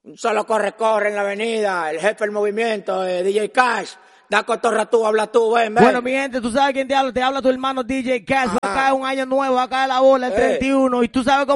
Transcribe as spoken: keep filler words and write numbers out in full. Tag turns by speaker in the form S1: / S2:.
S1: Un solo corre-corre en la avenida, el jefe del movimiento, eh, D J Cash. Da cotorra tú, habla tú, ven, ven.
S2: Bueno, mi gente, tú sabes quién te habla, te habla tu hermano D J Cash. Va a caer un año nuevo, va a caer la bola el treinta y uno, y tú sabes cómo